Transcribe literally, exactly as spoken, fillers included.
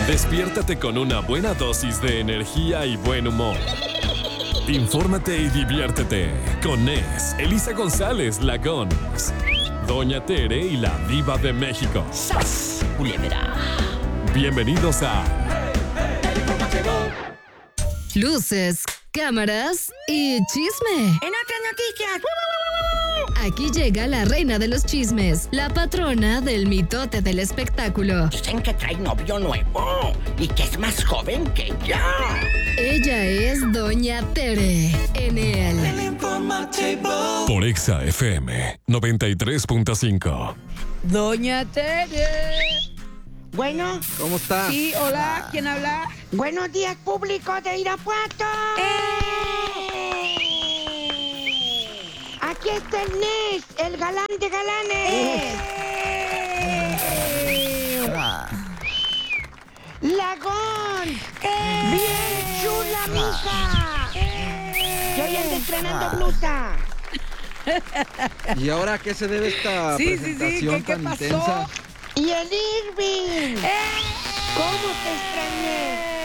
Despiértate con una buena dosis de energía y buen humor. Infórmate y diviértete con Nes, Elisa González Lagons, Doña Tere y la Diva de México. ¡Sas, culebra! Bienvenidos a Luces, cámaras y chisme. En otras noticias. Aquí llega la reina de los chismes, la patrona del mitote del espectáculo. Dicen que trae novio nuevo y que es más joven que ella. Ella es Doña Tere en el por Exa F M noventa y tres punto cinco. Doña Tere. Bueno, ¿Cómo está? Sí, hola, ¿quién habla? buenos días, público de Irapuato. Aquí está el Nes, el galán de galanes. Lagón. Bien chula, mija. Yo ya ando estrenando blusa. ¿Y ahora a qué se debe esta Sí, sí, sí, presentación ¿qué- qué tan pasó? intensa? Y el Irving. ¿Cómo te extrañé?